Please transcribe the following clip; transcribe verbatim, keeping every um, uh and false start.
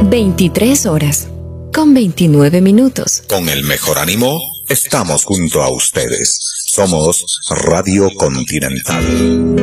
veintitrés horas, con veintinueve minutos. Con el mejor ánimo, estamos junto a ustedes. Somos Radio Continental.